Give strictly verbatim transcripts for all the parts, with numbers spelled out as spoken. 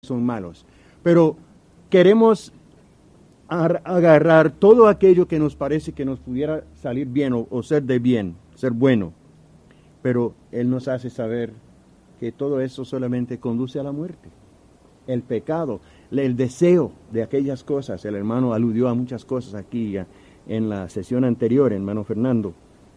son malos. Pero queremos agarrar todo aquello que nos parece que nos pudiera salir bien o, o ser de bien, ser bueno. Pero Él nos hace saber que todo eso solamente conduce a la muerte. El pecado, el deseo de aquellas cosas. El hermano aludió a muchas cosas aquí en la sesión anterior, hermano Fernando.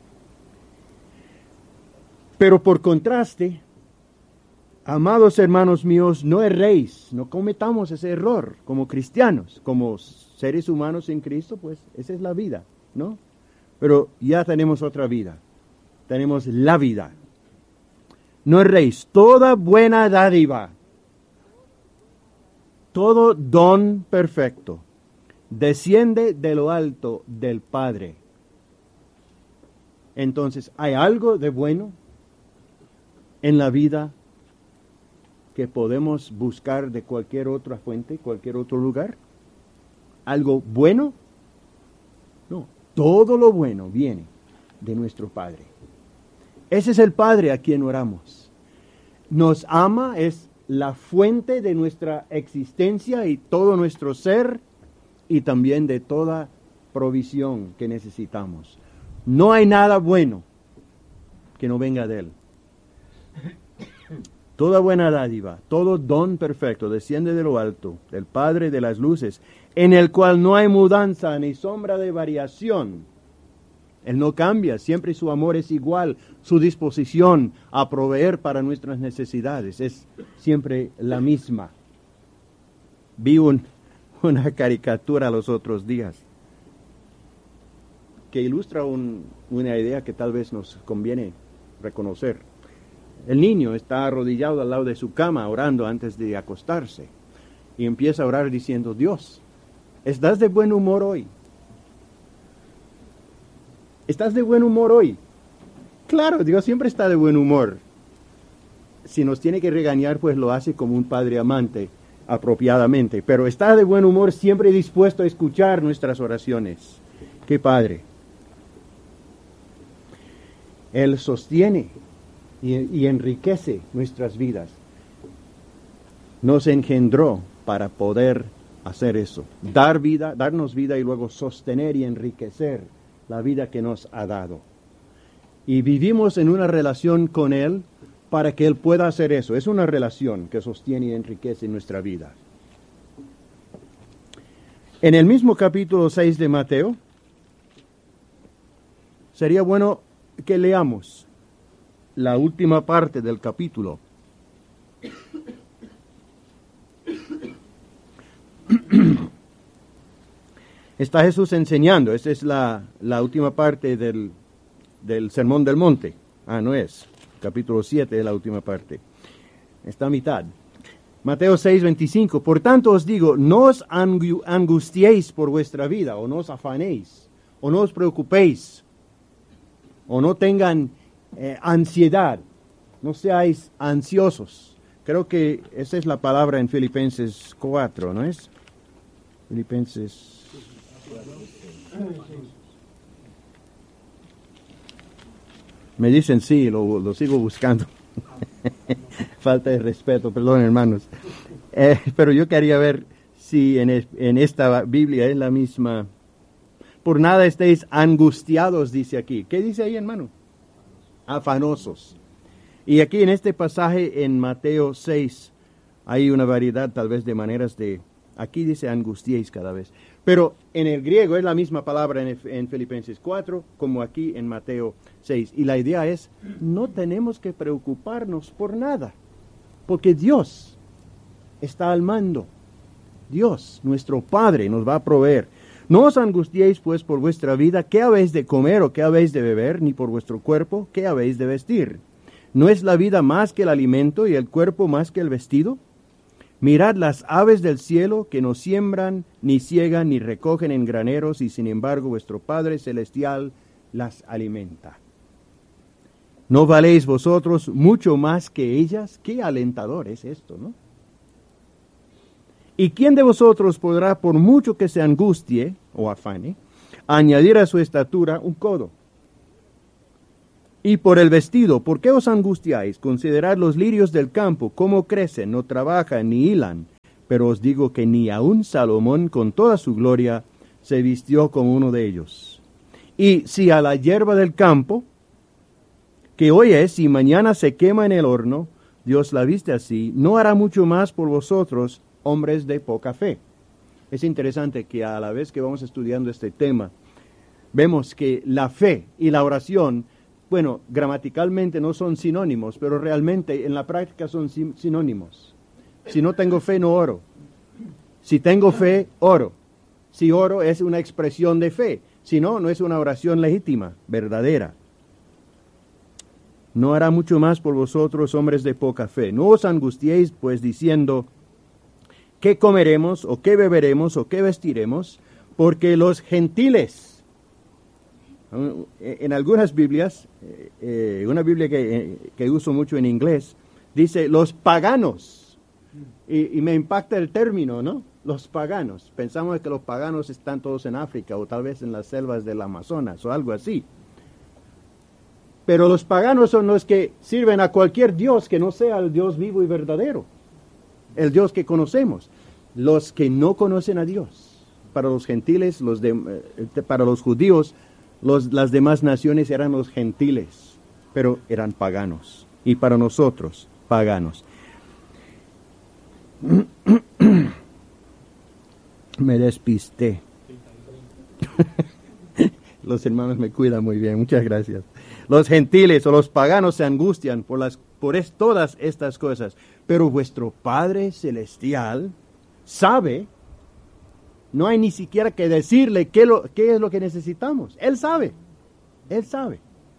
Pero por contraste, amados hermanos míos, no erréis, no cometamos ese error como cristianos, como seres humanos en Cristo, pues esa es la vida, ¿no? Pero ya tenemos otra vida, tenemos la vida. No erréis, toda buena dádiva, todo don perfecto, desciende de lo alto del Padre. Entonces, ¿hay algo de bueno en la vida que podemos buscar de cualquier otra fuente, cualquier otro lugar? ¿Algo bueno? No, todo lo bueno viene de nuestro Padre. Ese es el Padre a quien oramos. Nos ama, es la fuente de nuestra existencia y todo nuestro ser y también de toda provisión que necesitamos. No hay nada bueno que no venga de Él. Toda buena dádiva, todo don perfecto desciende de lo alto, del Padre de las luces, en el cual no hay mudanza ni sombra de variación. Él no cambia, siempre su amor es igual, su disposición a proveer para nuestras necesidades es siempre la misma. Vi un, una caricatura los otros días que ilustra un, una idea que tal vez nos conviene reconocer. El niño está arrodillado al lado de su cama orando antes de acostarse y empieza a orar diciendo: Dios, ¿estás de buen humor hoy? ¿Estás de buen humor hoy? Claro, Dios siempre está de buen humor. Si nos tiene que regañar, pues lo hace como un padre amante, apropiadamente. Pero está de buen humor, siempre dispuesto a escuchar nuestras oraciones. ¡Qué padre! Él sostiene y, y enriquece nuestras vidas. Nos engendró para poder hacer eso. Dar vida, darnos vida y luego sostener y enriquecer la vida que nos ha dado. Y vivimos en una relación con Él para que Él pueda hacer eso. Es una relación que sostiene y enriquece nuestra vida. En el mismo capítulo seis de Mateo, sería bueno que leamos la última parte del capítulo. Está Jesús enseñando. Esta es la, la última parte del, del Sermón del Monte. Ah, no es. Capítulo siete es la última parte. Está a mitad. Mateo seis, veinticinco. Por tanto os digo, no os angustiéis por vuestra vida, o no os afanéis, o no os preocupéis, o no tengan eh, ansiedad. No seáis ansiosos. Creo que esa es la palabra en Filipenses cuatro, ¿no es? Filipenses Me dicen sí, lo, lo sigo buscando. Falta de respeto, perdón hermanos. Eh, pero yo quería ver si en, es, en esta Biblia es la misma. Por nada estéis angustiados, dice aquí. ¿Qué dice ahí, hermano? Afanosos. Y aquí en este pasaje en Mateo seis hay una variedad tal vez de maneras de... Aquí dice angustiéis cada vez. Pero en el griego es la misma palabra en, en Filipenses cuatro como aquí en Mateo seis. Y la idea es, no tenemos que preocuparnos por nada, porque Dios está al mando. Dios, nuestro Padre, nos va a proveer. No os angustiéis pues por vuestra vida, qué habéis de comer o qué habéis de beber, ni por vuestro cuerpo, qué habéis de vestir. ¿No es la vida más que el alimento y el cuerpo más que el vestido? Mirad las aves del cielo, que no siembran, ni ciegan, ni recogen en graneros, y sin embargo vuestro Padre Celestial las alimenta. ¿No valéis vosotros mucho más que ellas? Qué alentador es esto, ¿no? ¿Y quién de vosotros podrá, por mucho que se angustie o afane, añadir a su estatura un codo? Y por el vestido, ¿por qué os angustiáis? Considerad los lirios del campo, cómo crecen, no trabajan ni hilan. pero os digo que ni aun Salomón con toda su gloria se vistió como uno de ellos. Y si a la hierba del campo, que hoy es y mañana se quema en el horno, Dios la viste así, ¿no hará mucho más por vosotros, hombres de poca fe? Es interesante que a la vez que vamos estudiando este tema, vemos que la fe y la oración, bueno, gramaticalmente no son sinónimos, pero realmente en la práctica son sinónimos. Si no tengo fe, no oro. Si tengo fe, oro. Si oro es una expresión de fe. Si no, no es una oración legítima, verdadera. No hará mucho más por vosotros, hombres de poca fe. No os angustiéis, pues, diciendo, ¿qué comeremos, o qué beberemos, o qué vestiremos? Porque los gentiles, en algunas Biblias, eh, una Biblia que, que uso mucho en inglés, dice los paganos. Y, y me impacta el término, ¿no? Los paganos. Pensamos que los paganos están todos en África o tal vez en las selvas del Amazonas o algo así. Pero los paganos son los que sirven a cualquier Dios que no sea el Dios vivo y verdadero, el Dios que conocemos. Los que no conocen a Dios. Para los gentiles, los de, para los judíos, los, las demás naciones eran los gentiles, pero eran paganos. Y para nosotros, paganos. Me despisté. Los hermanos me cuidan muy bien, muchas gracias. Los gentiles o los paganos se angustian por, las, por es, todas estas cosas, pero vuestro Padre Celestial sabe, no hay ni siquiera que decirle qué, lo, qué es lo que necesitamos. Él sabe, Él sabe.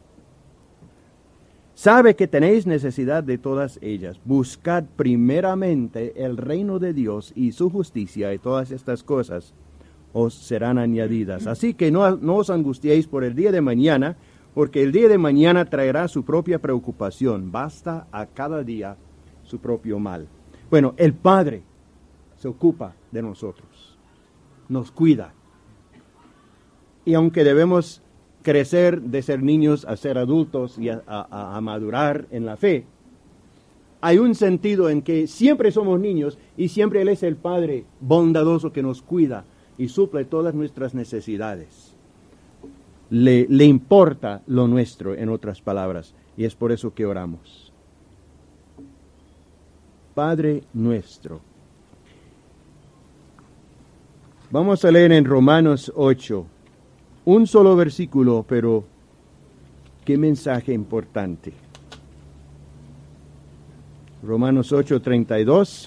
Sabe que tenéis necesidad de todas ellas. Buscad primeramente el reino de Dios y su justicia, y todas estas cosas os serán añadidas. Así que no, no os angustiéis por el día de mañana, porque el día de mañana traerá su propia preocupación. Basta a cada día su propio mal. Bueno, el Padre se ocupa de nosotros, nos cuida. Y aunque debemos crecer de ser niños a ser adultos y a, a, a madurar en la fe, hay un sentido en que siempre somos niños y siempre Él es el Padre bondadoso que nos cuida y suple todas nuestras necesidades. Le, le importa lo nuestro, en otras palabras, y es por eso que oramos. Padre nuestro. Vamos a leer en Romanos ocho. Un solo versículo, pero qué mensaje importante. Romanos ocho, treinta y dos.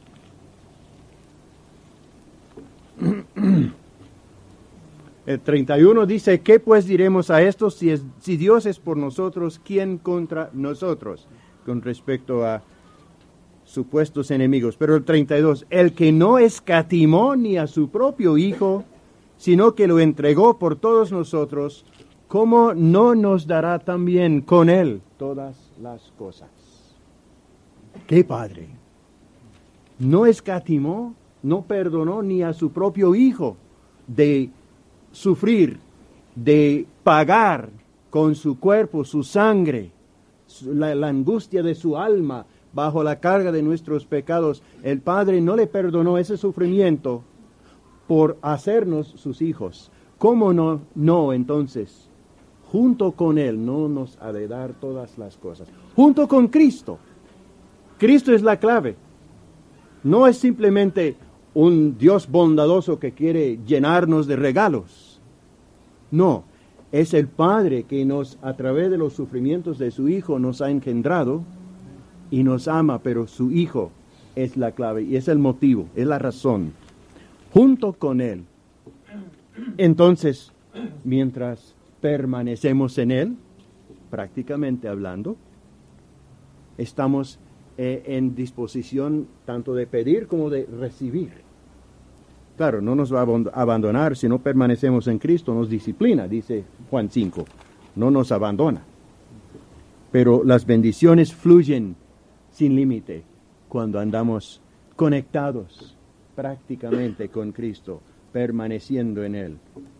El treinta y uno dice, ¿qué pues diremos a esto? Si, es, si Dios es por nosotros, ¿quién contra nosotros? Con respecto a supuestos enemigos. Pero el treinta y dos, el que no escatimó ni a su propio Hijo, sino que lo entregó por todos nosotros, ¿cómo no nos dará también con Él todas las cosas? ¡Qué Padre! No escatimó, no perdonó ni a su propio Hijo de sufrir, de pagar con su cuerpo, su sangre, la, la angustia de su alma bajo la carga de nuestros pecados. El Padre no le perdonó ese sufrimiento por hacernos sus hijos. ¿Cómo no, no entonces? Junto con Él no nos ha de dar todas las cosas. Junto con Cristo. Cristo es la clave. No es simplemente un Dios bondadoso que quiere llenarnos de regalos. No, es el Padre que nos, a través de los sufrimientos de su Hijo, nos ha engendrado y nos ama, pero su Hijo es la clave y es el motivo, es la razón. Junto con Él. Entonces, mientras permanecemos en Él, prácticamente hablando, estamos eh, en disposición tanto de pedir como de recibir. Claro, no nos va a abandonar si no permanecemos en Cristo, nos disciplina, dice Juan cinco, no nos abandona. Pero las bendiciones fluyen sin límite cuando andamos conectados prácticamente con Cristo, permaneciendo en Él.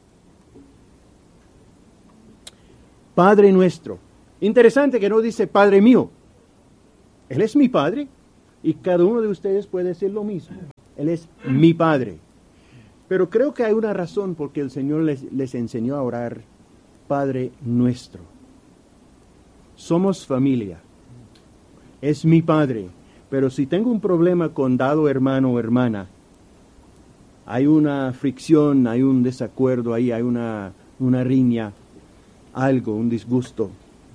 Padre nuestro. Interesante que no dice Padre mío. Él es mi Padre y cada uno de ustedes puede decir lo mismo. Él es mi Padre. Pero creo que hay una razón por que el Señor les, les enseñó a orar Padre nuestro. Somos familia. Es mi Padre. Pero si tengo un problema con dado hermano o hermana, hay una fricción, hay un desacuerdo ahí, hay una, una riña, algo, un disgusto.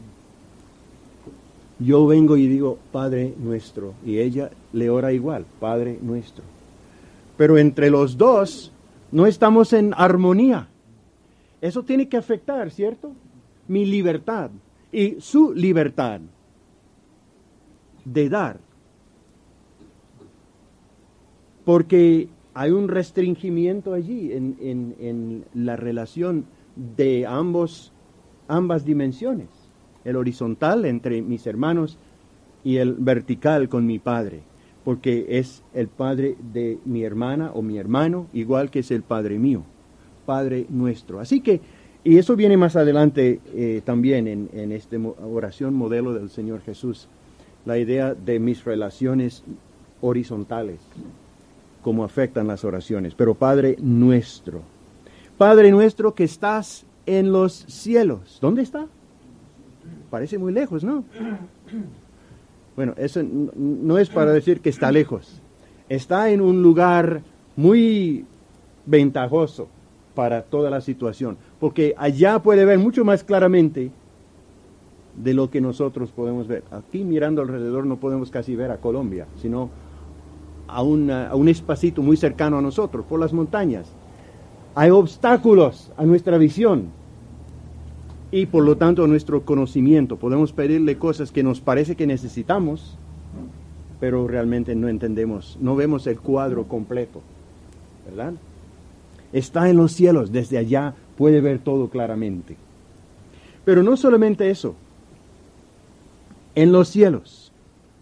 Yo vengo y digo, Padre nuestro, y ella le ora igual, Padre nuestro. Pero entre los dos no estamos en armonía. Eso tiene que afectar, ¿cierto? Mi libertad y su libertad de dar. Porque hay un restringimiento allí en, en, en la relación de ambos, ambas dimensiones. El horizontal entre mis hermanos y el vertical con mi Padre. Porque es el Padre de mi hermana o mi hermano, igual que es el Padre mío. Padre nuestro. Así que, y eso viene más adelante eh, también en, en esta oración modelo del Señor Jesús. La idea de mis relaciones horizontales, cómo afectan las oraciones. Pero Padre nuestro. Padre nuestro que estás en los cielos. ¿Dónde está? Parece muy lejos, ¿no? Bueno, eso no es para decir que está lejos. Está en un lugar muy ventajoso para toda la situación. Porque allá puede ver mucho más claramente de lo que nosotros podemos ver. Aquí mirando alrededor no podemos casi ver a Colombia, sino a, una, a un espacito muy cercano a nosotros, por las montañas. Hay obstáculos a nuestra visión y por lo tanto a nuestro conocimiento. Podemos pedirle cosas que nos parece que necesitamos, pero realmente no entendemos, no vemos el cuadro completo, ¿verdad? Está en los cielos, desde allá puede ver todo claramente. Pero no solamente eso, en los cielos.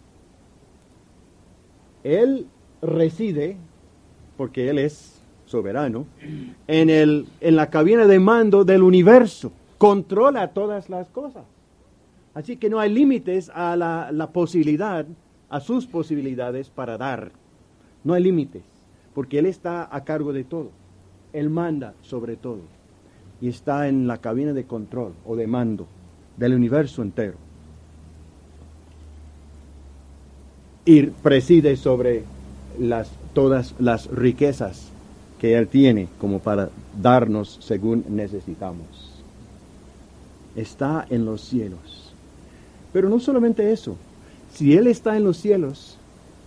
Él reside, porque Él es soberano, en, el, en la cabina de mando del universo. Controla todas las cosas. Así que no hay límites a la, la posibilidad, a sus posibilidades para dar. No hay límites, porque Él está a cargo de todo. Él manda sobre todo. Y está en la cabina de control o de mando del universo entero. Y preside sobre las, todas las riquezas que Él tiene como para darnos según necesitamos. Está en los cielos. Pero no solamente eso. Si Él está en los cielos,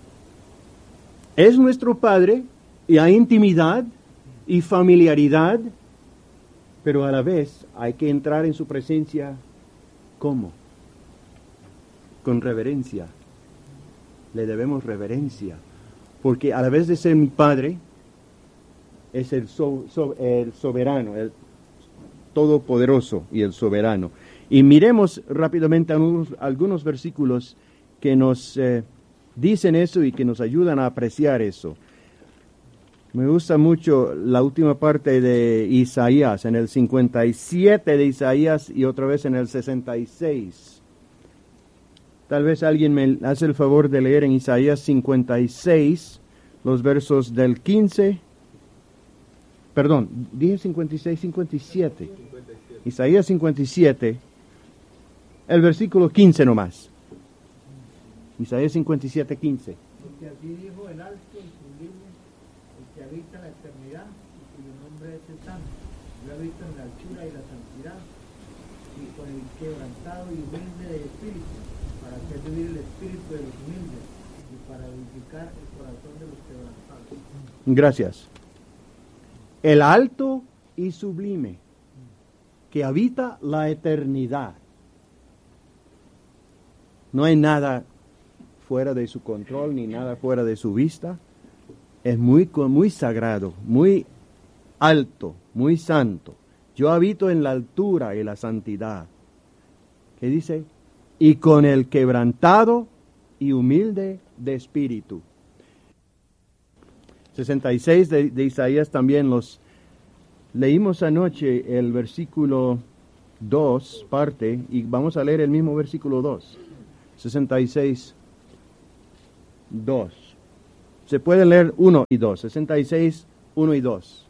es nuestro Padre y hay intimidad y familiaridad, pero a la vez hay que entrar en su presencia, ¿cómo? Con reverencia. Le debemos reverencia, porque a la vez de ser mi Padre, es el, so, so, el soberano, el todopoderoso y el soberano. Y miremos rápidamente algunos, algunos versículos que nos eh, dicen eso y que nos ayudan a apreciar eso. Me gusta mucho la última parte de Isaías, en el cincuenta y siete de Isaías y otra vez en el sesenta y seis. Tal vez alguien me hace el favor de leer en Isaías cincuenta y seis, los versos del quince. Perdón, dije cincuenta y seis, cincuenta y siete. cincuenta y siete. Isaías cincuenta y siete, el versículo quince nomás. Isaías cincuenta y siete, quince. Porque así dijo el alto y sublime, el que habita la eternidad y cuyo nombre es eterno. Yo habito en la altura y la santidad, y con el quebrantado y humilde de espíritu, para hacer vivir el espíritu de los humildes y para vivificar el corazón de los quebrantados. Gracias. El alto y sublime, que habita la eternidad. No hay nada fuera de su control, ni nada fuera de su vista. Es muy, muy sagrado, muy alto, muy santo. Yo habito en la altura y la santidad. ¿Qué dice? Y con el quebrantado y humilde de espíritu. sesenta y seis de, de Isaías también los leímos anoche, el versículo dos, parte, y vamos a leer el mismo versículo dos. sesenta y seis, dos. Se pueden leer uno y dos, sesenta y seis, uno y dos.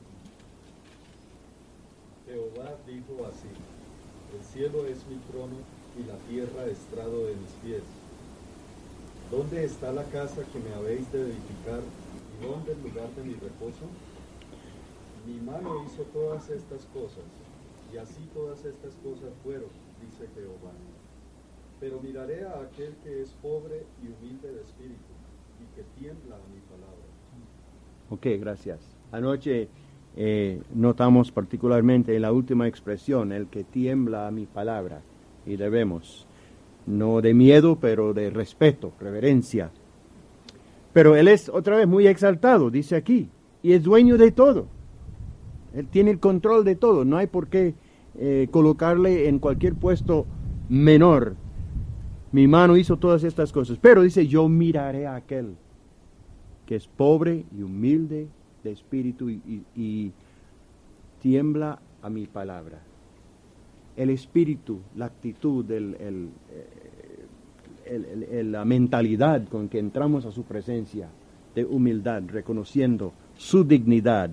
Jehová dijo así: el cielo es mi trono y la tierra estrado de mis pies. ¿Dónde está la casa que me habéis de edificar y dónde el lugar de mi reposo? Mi mano hizo todas estas cosas, y así todas estas cosas fueron, dice Jehová. Pero miraré a aquel que es pobre y humilde de espíritu, y que tiembla a mi palabra. Ok, gracias. Anoche eh, notamos particularmente la última expresión, el que tiembla a mi palabra, y debemos, no de miedo, pero de respeto, reverencia. Pero él es otra vez muy exaltado, dice aquí, y es dueño de todo. Él tiene el control de todo, no hay por qué eh, colocarle en cualquier puesto menor. Mi mano hizo todas estas cosas, pero dice, yo miraré a aquel que es pobre y humilde de espíritu y, y, y tiembla a mi palabra. El espíritu, la actitud, el, el, el, el, el, la mentalidad con que entramos a su presencia de humildad, reconociendo su dignidad.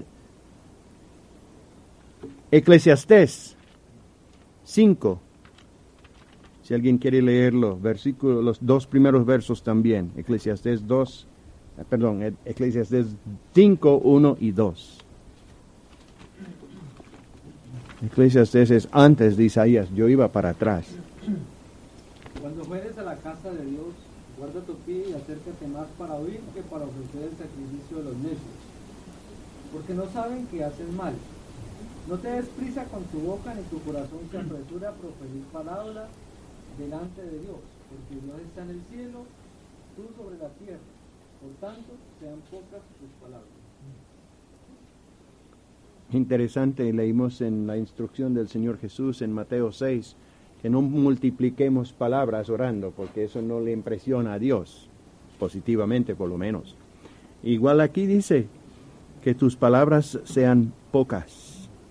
Eclesiastés cinco, si alguien quiere leerlo, versículo, los dos primeros versos también, Eclesiastés dos, perdón, Eclesiastés cinco, uno y dos. Eclesiastés es antes de Isaías, yo iba para atrás. Cuando fueres a la casa de Dios, guarda tu pie y acércate más para oír que para ofrecer el sacrificio de los necios, porque no saben que hacen mal. No te des prisa con tu boca, ni tu corazón se apresura a proferir palabras delante de Dios, porque Dios está en el cielo, tú sobre la tierra. Por tanto, sean pocas tus palabras. Interesante, leímos en la instrucción del Señor Jesús en Mateo seis, que no multipliquemos palabras orando, porque eso no le impresiona a Dios, positivamente por lo menos. Igual aquí dice que tus palabras sean pocas.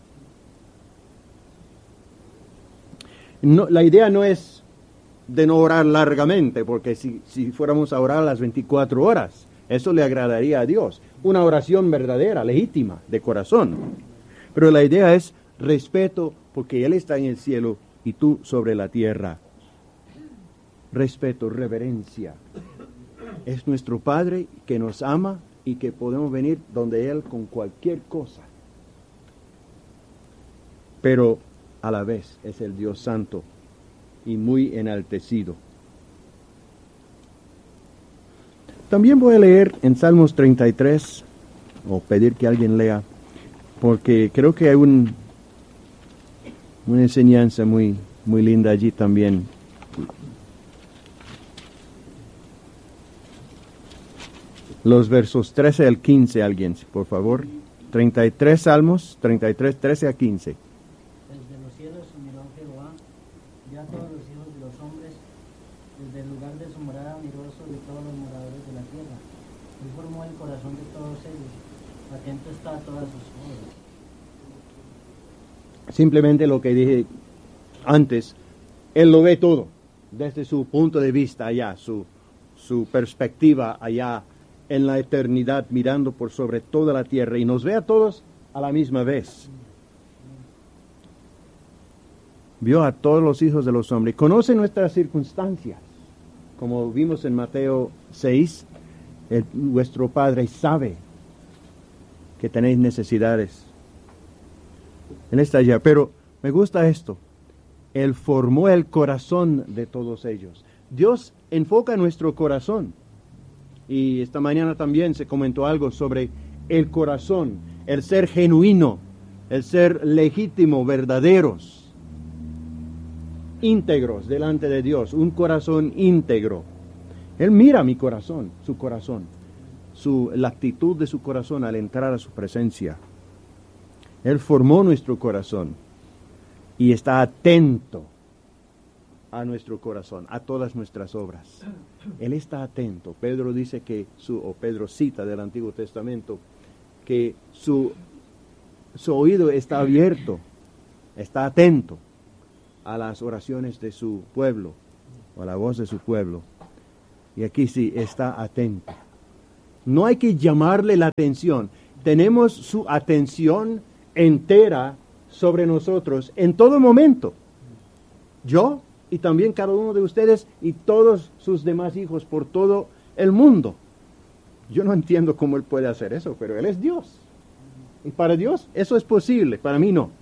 No, la idea no es de no orar largamente, porque si, si fuéramos a orar las veinticuatro horas, eso le agradaría a Dios. Una oración verdadera, legítima, de corazón. Pero la idea es respeto, porque Él está en el cielo y tú sobre la tierra. Respeto, reverencia. Es nuestro Padre que nos ama y que podemos venir donde Él con cualquier cosa. Pero a la vez es el Dios santo y muy enaltecido. También voy a leer en Salmos treinta y tres, o pedir que alguien lea, porque creo que hay un, una enseñanza muy, muy linda allí también. Los versos trece al quince, alguien, por favor. treinta y tres Salmos, treinta y tres, trece a quince. Desde los cielos miró Jehová, vio a todos los hijos de los hombres, desde el lugar de su morada miró sobre todos los moradores de la tierra. Él formó el corazón de todos ellos, atento está a todas sus obras. Simplemente lo que dije antes, Él lo ve todo, desde su punto de vista allá, su, su perspectiva allá en la eternidad, mirando por sobre toda la tierra, y nos ve a todos a la misma vez. Vio a todos los hijos de los hombres, conoce nuestras circunstancias, como vimos en Mateo seis, el, vuestro Padre sabe que tenéis necesidades. Él está allá, pero me gusta esto, Él formó el corazón de todos ellos. Dios enfoca nuestro corazón, y esta mañana también se comentó algo sobre el corazón, el ser genuino, el ser legítimo, verdaderos, íntegros delante de Dios, un corazón íntegro. Él mira mi corazón, su corazón, su, la actitud de su corazón al entrar a su presencia. Él formó nuestro corazón y está atento a nuestro corazón, a todas nuestras obras. Él está atento. Pedro dice que su, o Pedro cita del Antiguo Testamento, que su, su oído está abierto, está atento a las oraciones de su pueblo, o a la voz de su pueblo. Y aquí sí, está atento. No hay que llamarle la atención. Tenemos su atención entera sobre nosotros en todo momento. Yo y también cada uno de ustedes y todos sus demás hijos por todo el mundo. Yo no entiendo cómo Él puede hacer eso, pero Él es Dios. Y para Dios eso es posible, para mí no.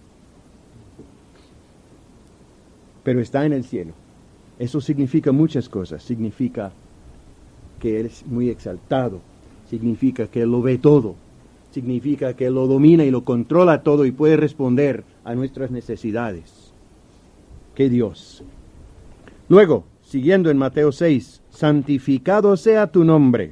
Pero está en el cielo. Eso significa muchas cosas. Significa que Él es muy exaltado. Significa que Él lo ve todo. Significa que Él lo domina y lo controla todo y puede responder a nuestras necesidades. ¡Qué Dios! Luego, siguiendo en Mateo seis, santificado sea tu nombre.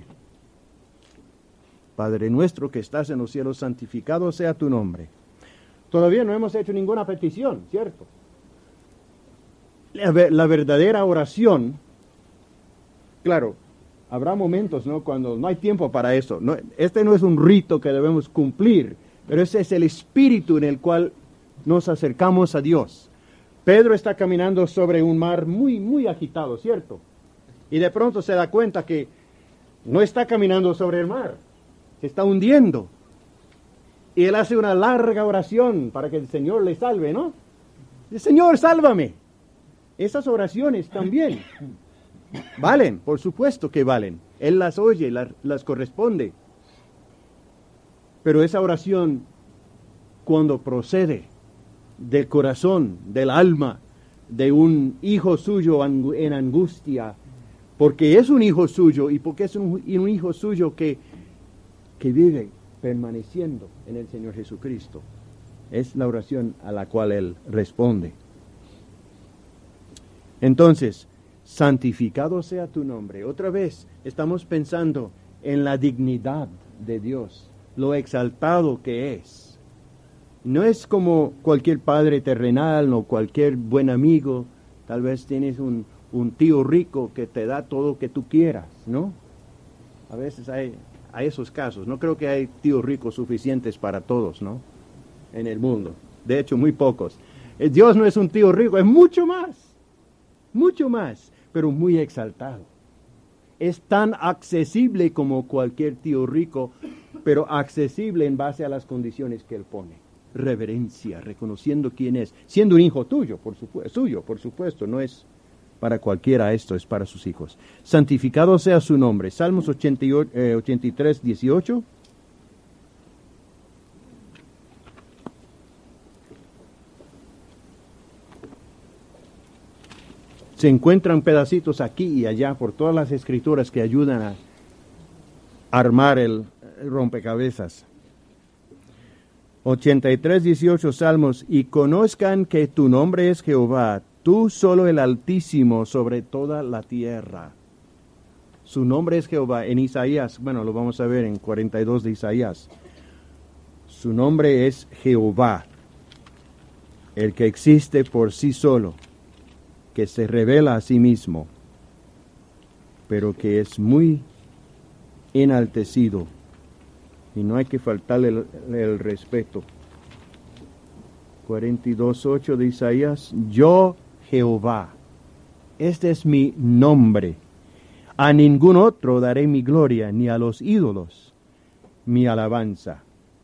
Padre nuestro que estás en los cielos, santificado sea tu nombre. Todavía no hemos hecho ninguna petición, ¿cierto? La, la verdadera oración, claro, habrá momentos, ¿no?, cuando no hay tiempo para eso. No, este no es un rito que debemos cumplir, pero ese es el espíritu en el cual nos acercamos a Dios. Pedro está caminando sobre un mar muy, muy agitado, ¿cierto? Y de pronto se da cuenta que no está caminando sobre el mar, se está hundiendo. Y él hace una larga oración para que el Señor le salve, ¿no? Dice, Señor, sálvame. Esas oraciones también valen, por supuesto que valen. Él las oye, las, las corresponde. Pero esa oración, cuando procede del corazón, del alma, de un hijo suyo en angustia, porque es un hijo suyo y porque es un, un hijo suyo que, que vive permaneciendo en el Señor Jesucristo, es la oración a la cual Él responde. Entonces, santificado sea tu nombre. Otra vez estamos pensando en la dignidad de Dios, lo exaltado que es. No es como cualquier padre terrenal o cualquier buen amigo. Tal vez tienes un, un tío rico que te da todo lo que tú quieras, ¿no? A veces hay, hay esos casos. No creo que hay tíos ricos suficientes para todos, ¿no?, en el mundo. De hecho, muy pocos. Dios no es un tío rico, es mucho más. Mucho más, pero muy exaltado. Es tan accesible como cualquier tío rico, pero accesible en base a las condiciones que Él pone. Reverencia, reconociendo quién es, siendo un hijo tuyo, por supuesto, suyo, por supuesto, no es para cualquiera esto, es para sus hijos. Santificado sea su nombre. Salmos ochenta y tres, dieciocho. Se encuentran pedacitos aquí y allá por todas las escrituras que ayudan a armar el rompecabezas. ochenta y tres, dieciocho Salmos. Y conozcan que tu nombre es Jehová, tú solo el Altísimo sobre toda la tierra. Su nombre es Jehová. En Isaías, bueno, lo vamos a ver en cuarenta y dos de Isaías. Su nombre es Jehová, el que existe por sí solo, que se revela a sí mismo, pero que es muy enaltecido. Y no hay que faltarle el, el respeto. cuarenta y dos, ocho de Isaías. Yo, Jehová, este es mi nombre. A ningún otro daré mi gloria, ni a los ídolos mi alabanza.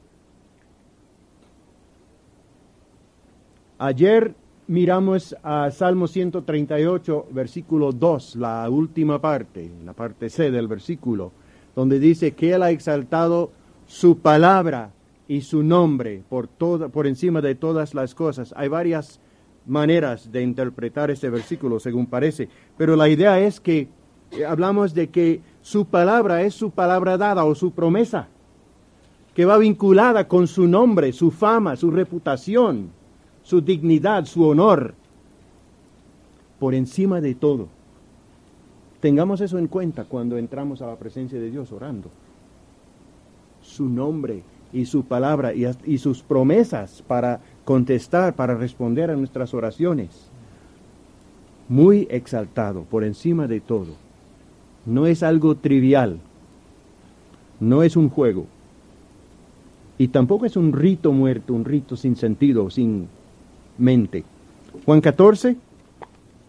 Ayer miramos a Salmo ciento treinta y ocho, versículo dos, la última parte, la parte C del versículo, donde dice que Él ha exaltado su palabra y su nombre por, toda, por encima de todas las cosas. Hay varias maneras de interpretar este versículo, según parece, pero la idea es que eh, hablamos de que su palabra es su palabra dada o su promesa, que va vinculada con su nombre, su fama, su reputación, su dignidad, su honor, por encima de todo. Tengamos eso en cuenta cuando entramos a la presencia de Dios orando. Su nombre y su palabra y, y sus promesas para contestar, para responder a nuestras oraciones. Muy exaltado, por encima de todo. No es algo trivial. No es un juego. Y tampoco es un rito muerto, un rito sin sentido, sin mente. Juan catorce.